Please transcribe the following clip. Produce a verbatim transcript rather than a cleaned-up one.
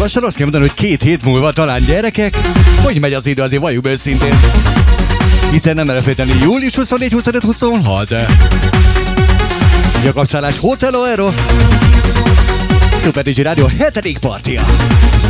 lassan azt kell mondani, hogy két hét múlva talán gyerekek, hogy megy az idő, azért valljuk őszintén. Hiszen nem elfelejteni július huszonnégy, huszonöt, huszonhat. Jakabszállás Hotel Aero. Super dé dzsé Rádió hetedik partija.